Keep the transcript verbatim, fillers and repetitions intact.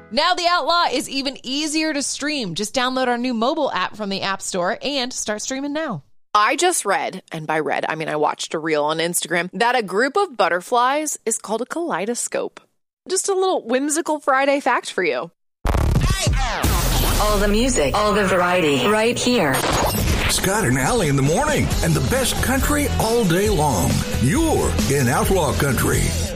Now The Outlaw is even easier to stream. Just download our new mobile app from the App Store and start streaming now. I just read, and by read, I mean I watched a reel on Instagram, that a group of butterflies is called a kaleidoscope. Just a little whimsical Friday fact for you. All the music, all the variety, right here. Scott and Allie in the morning, and the best country all day long. You're in Outlaw Country.